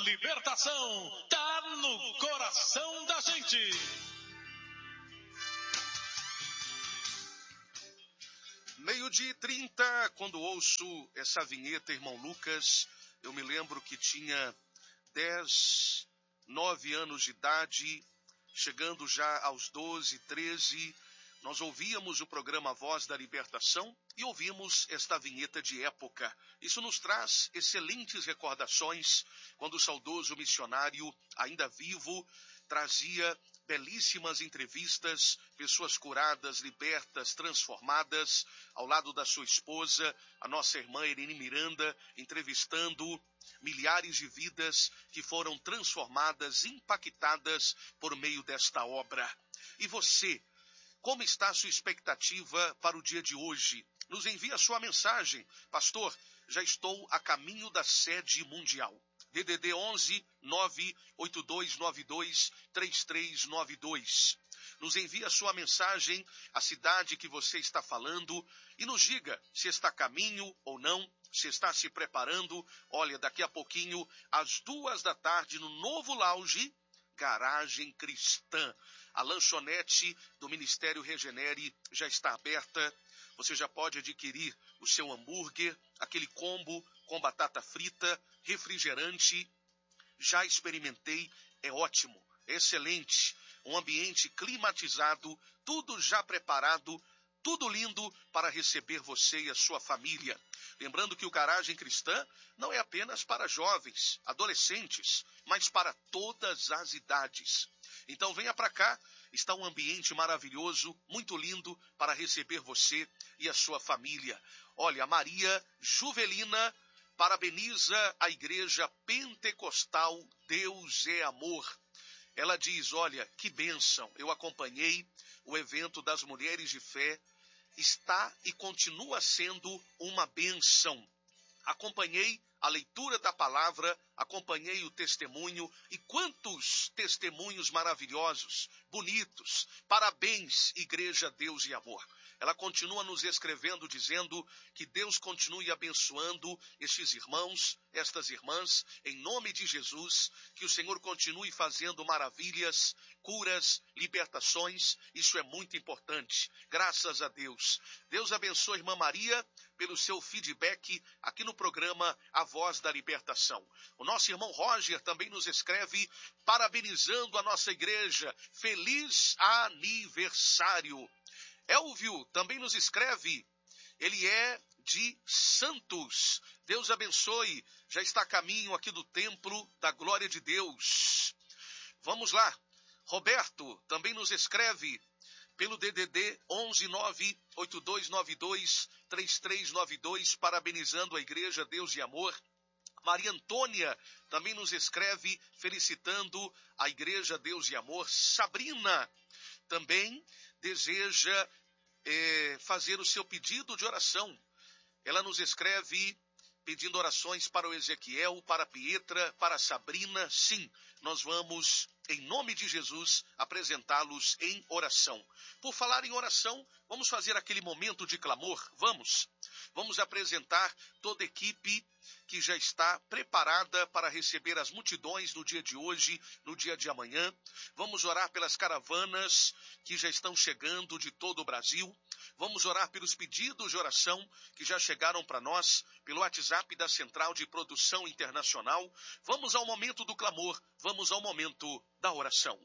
libertação tá no coração da gente. Meio-dia e 30, quando ouço essa vinheta, irmão Lucas, eu me lembro que tinha 9 anos de idade, chegando já aos 12, 13, nós ouvíamos o programa Voz da Libertação e ouvimos esta vinheta de época. Isso nos traz excelentes recordações, quando o saudoso missionário, ainda vivo, trazia belíssimas entrevistas, pessoas curadas, libertas, transformadas, ao lado da sua esposa, a nossa irmã Irene Miranda, entrevistando milhares de vidas que foram transformadas, impactadas por meio desta obra. E você, como está a sua expectativa para o dia de hoje? Nos envie a sua mensagem. Pastor, já estou a caminho da sede mundial. DDD 11 98292 3392. Nos envie a sua mensagem, a cidade que você está falando e nos diga se está a caminho ou não, se está se preparando. Olha, daqui a pouquinho, às 14h, no novo lounge, Garagem Cristã. A lanchonete do Ministério Regenere já está aberta. Você já pode adquirir o seu hambúrguer, aquele combo com batata frita, refrigerante. Já experimentei, é ótimo, é excelente. Um ambiente climatizado, tudo já preparado, tudo lindo para receber você e a sua família. Lembrando que o Garagem Cristã não é apenas para jovens, adolescentes, mas para todas as idades. Então venha para cá, está um ambiente maravilhoso, muito lindo para receber você e a sua família. Olha, a Maria Juvelina parabeniza a Igreja Pentecostal Deus é Amor. Ela diz, olha, que bênção, eu acompanhei o evento das Mulheres de Fé, está e continua sendo uma bênção. Acompanhei a leitura da palavra, acompanhei o testemunho, e quantos testemunhos maravilhosos, bonitos. Parabéns, Igreja Deus e Amor. Ela continua nos escrevendo, dizendo que Deus continue abençoando estes irmãos, estas irmãs, em nome de Jesus, que o Senhor continue fazendo maravilhas, curas, libertações. Isso é muito importante. Graças a Deus. Deus abençoe a irmã Maria pelo seu feedback aqui no programa A Voz da Libertação. O nosso irmão Roger também nos escreve parabenizando a nossa igreja. Feliz aniversário. Elvio também nos escreve, ele é de Santos. Deus abençoe, já está a caminho aqui do templo da glória de Deus. Vamos lá, Roberto também nos escreve pelo DDD 11 98292 3392, parabenizando a Igreja Deus e Amor. Maria Antônia também nos escreve felicitando a Igreja Deus e Amor. Sabrina também deseja fazer o seu pedido de oração. Ela nos escreve pedindo orações para o Ezequiel, para a Pietra, para a Sabrina. Sim, nós vamos, em nome de Jesus, apresentá-los em oração. Por falar em oração, vamos fazer aquele momento de clamor. Vamos apresentar toda a equipe que já está preparada para receber as multidões no dia de hoje, no dia de amanhã. Vamos orar pelas caravanas que já estão chegando de todo o Brasil. Vamos orar pelos pedidos de oração que já chegaram para nós pelo WhatsApp da Central de Produção Internacional. Vamos ao momento do clamor, vamos ao momento da oração.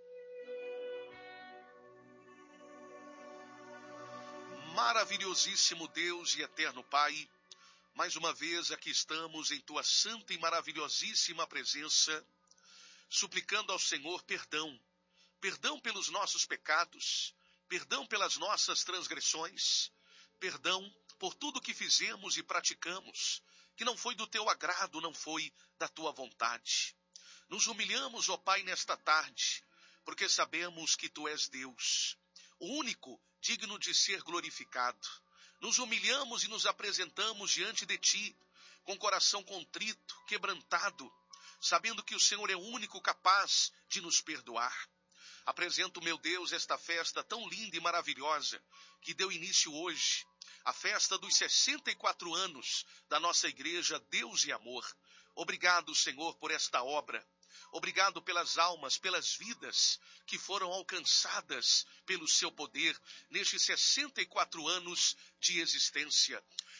Maravilhosíssimo Deus e eterno Pai, mais uma vez aqui estamos em Tua santa e maravilhosíssima presença, suplicando ao Senhor perdão pelos nossos pecados, perdão pelas nossas transgressões, perdão por tudo que fizemos e praticamos, que não foi do Teu agrado, não foi da Tua vontade. Nos humilhamos, ó Pai, nesta tarde, porque sabemos que Tu és Deus, o único digno de ser glorificado. Nos humilhamos e nos apresentamos diante de Ti, com coração contrito, quebrantado, sabendo que o Senhor é o único capaz de nos perdoar. Apresento, meu Deus, esta festa tão linda e maravilhosa, que deu início hoje, a festa dos 64 anos da nossa Igreja Deus e Amor. Obrigado, Senhor, por esta obra. Obrigado pelas almas, pelas vidas que foram alcançadas pelo seu poder nestes 64 anos de existência.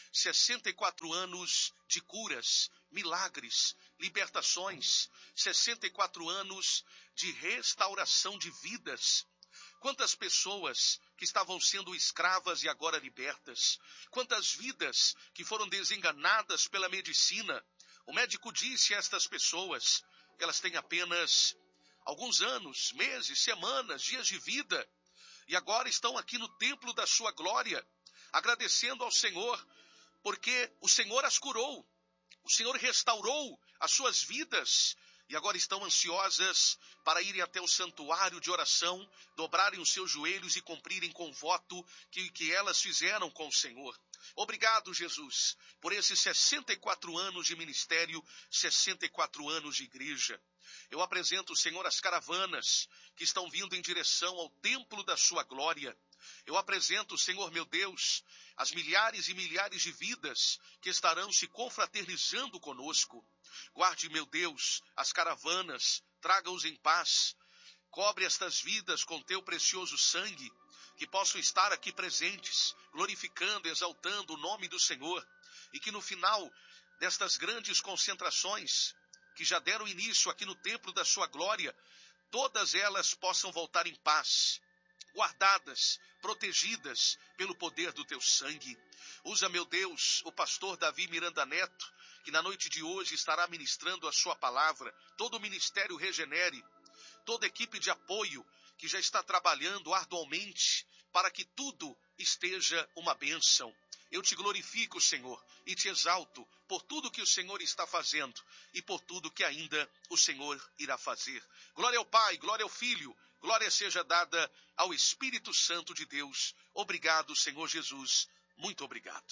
64 anos de curas, milagres, libertações. 64 anos de restauração de vidas. Quantas pessoas que estavam sendo escravas e agora libertas. Quantas vidas que foram desenganadas pela medicina. O médico disse a estas pessoas que elas têm apenas alguns anos, meses, semanas, dias de vida. E agora estão aqui no templo da sua glória, agradecendo ao Senhor, porque o Senhor as curou. O Senhor restaurou as suas vidas. E agora estão ansiosas para irem até o santuário de oração, dobrarem os seus joelhos e cumprirem com o voto que elas fizeram com o Senhor. Obrigado, Jesus, por esses 64 anos de ministério, 64 anos de igreja. Eu apresento, Senhor, as caravanas que estão vindo em direção ao templo da sua glória. Eu apresento, Senhor meu Deus, as milhares e milhares de vidas que estarão se confraternizando conosco. Guarde, meu Deus, as caravanas, traga-os em paz. Cobre estas vidas com teu precioso sangue, que possam estar aqui presentes, glorificando, exaltando o nome do Senhor, e que no final destas grandes concentrações, que já deram início aqui no templo da sua glória, todas elas possam voltar em paz, guardadas, protegidas pelo poder do teu sangue. Usa, meu Deus, o pastor Davi Miranda Neto, que na noite de hoje estará ministrando a sua palavra, todo o ministério Regenere, toda a equipe de apoio que já está trabalhando arduamente para que tudo esteja uma bênção. Eu te glorifico, Senhor, e te exalto por tudo que o Senhor está fazendo e por tudo que ainda o Senhor irá fazer. Glória ao Pai, glória ao Filho, glória seja dada ao Espírito Santo de Deus. Obrigado, Senhor Jesus, muito obrigado.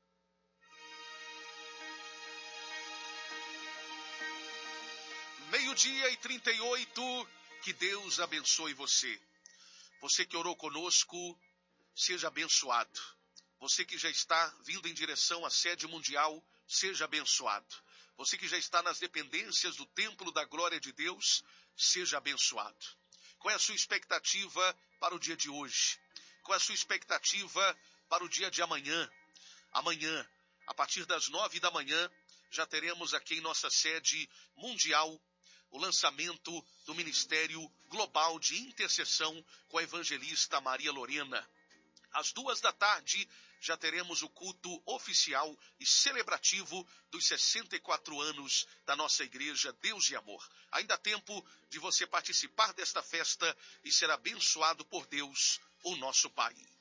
Meio-dia e 38, que Deus abençoe você. Você que orou conosco, seja abençoado. Você que já está vindo em direção à sede mundial, seja abençoado. Você que já está nas dependências do templo da glória de Deus, seja abençoado. Qual é a sua expectativa para o dia de hoje? Qual é a sua expectativa para o dia de amanhã? Amanhã, a partir das 9 da manhã, já teremos aqui em nossa sede mundial o lançamento do Ministério Global de Intercessão com a evangelista Maria Lorena. Às 2 da tarde, já teremos o culto oficial e celebrativo dos 64 anos da nossa igreja Deus e Amor. Ainda há tempo de você participar desta festa e ser abençoado por Deus, o nosso Pai.